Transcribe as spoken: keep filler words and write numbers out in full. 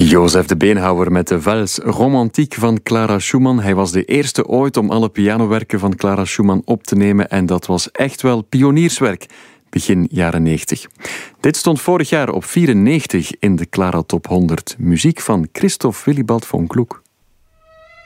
Jozef de Beenhouwer met de Vals Romantiek van Clara Schumann. Hij was de eerste ooit om alle pianowerken van Clara Schumann op te nemen en dat was echt wel pionierswerk, begin jaren negentig. Dit stond vorig jaar op vierennegentig in de Clara Top honderd. Muziek van Christoph Willibald von Gluck.